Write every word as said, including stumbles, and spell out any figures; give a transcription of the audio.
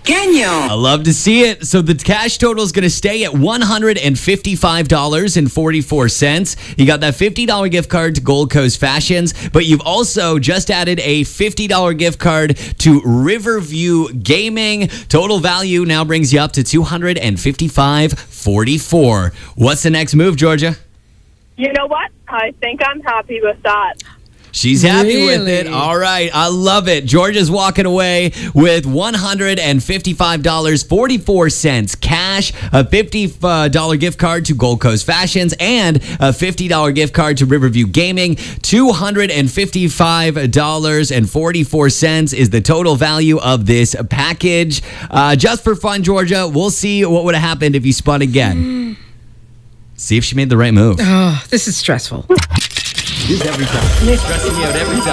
Pequeño. I love to see it. So the cash total is going to stay at one hundred fifty-five dollars and forty-four cents. You got that fifty dollars gift card to Gold Coast Fashions, but you've also just added a fifty dollars gift card to Riverview Gaming. Total value now brings you up to two hundred fifty-five dollars and forty-four cents. What's the next move, Georgia? You know what? I think I'm happy with that. She's happy Really? with it. All right. I love it. Georgia's walking away with one hundred fifty-five dollars and forty-four cents cash, a fifty dollars gift card to Gold Coast Fashions, and a fifty dollars gift card to Riverview Gaming. two hundred fifty-five dollars and forty-four cents is the total value of this package. Uh, just for fun, Georgia, we'll see what would have happened if you spun again. See if she made the right move. Oh, this is stressful. This every time. Stressing me out every time.